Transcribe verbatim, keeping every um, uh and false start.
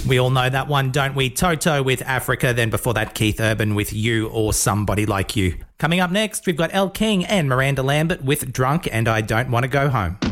We all know that one, don't we? Toto with Africa, then before that Keith Urban with You or Somebody Like You. Coming up next, we've got Elle King and Miranda Lambert with Drunk and I Don't Want to Go Home.